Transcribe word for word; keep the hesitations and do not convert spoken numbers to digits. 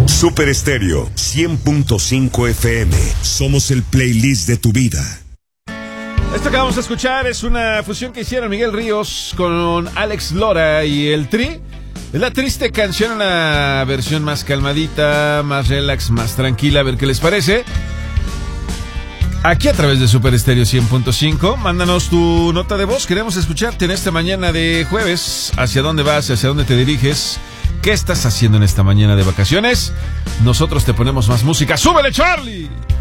Super Estéreo cien punto cinco F M. Somos el playlist de tu vida. Esto que vamos a escuchar es una fusión que hicieron Miguel Ríos con Alex Lora y el Tri. Es la triste canción, una versión más calmadita, más relax, más tranquila. A ver qué les parece. Aquí a través de Super Estéreo cien punto cinco, mándanos tu nota de voz. Queremos escucharte en esta mañana de jueves. ¿Hacia dónde vas? ¿Hacia dónde te diriges? ¿Qué estás haciendo en esta mañana de vacaciones? Nosotros te ponemos más música. ¡Súbele, Charlie!